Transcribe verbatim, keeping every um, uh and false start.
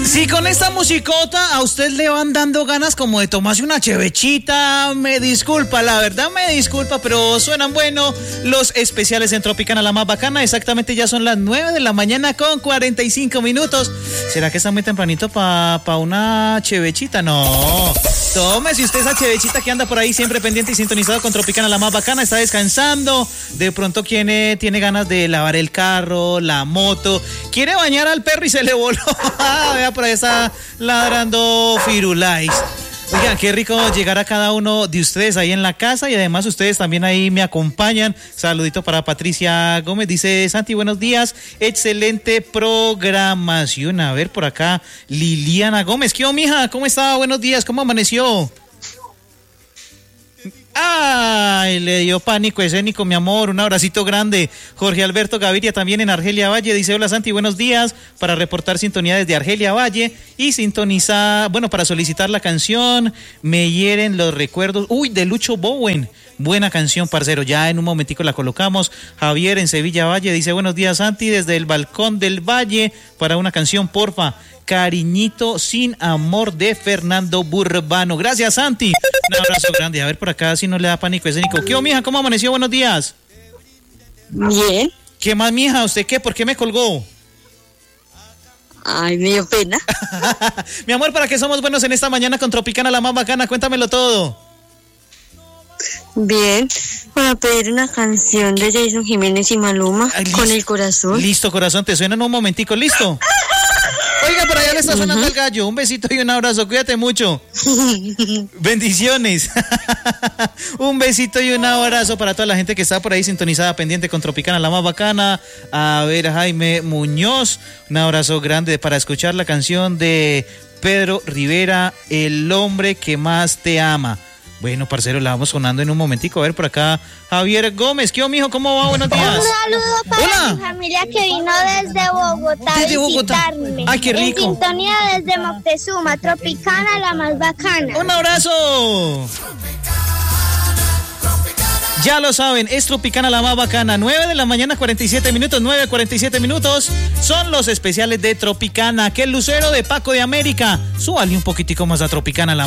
Si con esta musicota a usted le van dando ganas como de tomarse una chevechita, me disculpa, la verdad me disculpa, pero suenan bueno los especiales en Tropicana, la más bacana. Exactamente ya son las nueve de la mañana con cuarenta y cinco minutos. ¿Será que está muy tempranito para pa una chevechita? No. Tome, si usted esa chevechita que anda por ahí siempre pendiente y sintonizado con Tropicana, la más bacana, está descansando, de pronto tiene, tiene ganas de lavar el carro, la moto, quiere bañar al perro y se le voló. Vea, por ahí está ladrando Firulais. Oigan, qué rico llegar a cada uno de ustedes ahí en la casa y además ustedes también ahí me acompañan. Saludito para Patricia Gómez, dice Santi, buenos días, excelente programación. A ver, por acá, Liliana Gómez, ¿qué onda, mija? ¿Cómo está? Buenos días, ¿cómo amaneció? Ay, le dio pánico escénico, mi amor, un abracito grande. Jorge Alberto Gaviria también en Argelia Valle, dice hola Santi, buenos días, para reportar sintonía desde Argelia Valle y sintonizar, bueno, para solicitar la canción Me hieren los recuerdos, uy, de Lucho Bowen, buena canción, parcero, ya en un momentico la colocamos. Javier en Sevilla Valle dice buenos días Santi, desde el balcón del Valle, para una canción, porfa, Cariñito sin amor de Fernando Burbano. Gracias, Santi. Un abrazo grande. A ver por acá si no le da pánico escénico. ¿Qué, oh, mija? ¿Cómo amaneció? Buenos días. Bien. ¿Qué más, mija? ¿Usted qué? ¿Por qué me colgó? Ay, me dio pena. Mi amor, ¿para qué somos buenos en esta mañana con Tropicana, la más bacana? Cuéntamelo todo. Bien, para pedir una canción de Jason Jiménez y Maluma. Ay, con el corazón. Listo, corazón, te suena en un momentico, ¿listo? Oiga, por allá le está sonando uh-huh. el gallo. Un besito y un abrazo. Cuídate mucho. Bendiciones. Un besito y un abrazo para toda la gente que está por ahí sintonizada, pendiente con Tropicana, la más bacana. A ver, Jaime Muñoz. Un abrazo grande para escuchar la canción de Pedro Rivera, El hombre que más te ama. Bueno, parcero, la vamos sonando en un momentico. A ver, por acá, Javier Gómez. ¿Qué, mijo? ¿Cómo va? Buenos días. Un saludo para Hola. mi familia que vino desde Bogotá desde a visitarme. Bogotá. Ay, qué rico. En sintonía desde Moctezuma, Tropicana, la más bacana. ¡Un abrazo! Ya lo saben, es Tropicana, la más bacana. nueve de la mañana, cuarenta y siete minutos, nueve, cuarenta y siete minutos. Son los especiales de Tropicana. Que el lucero de Paco de América. Súbale un poquitico más a Tropicana, la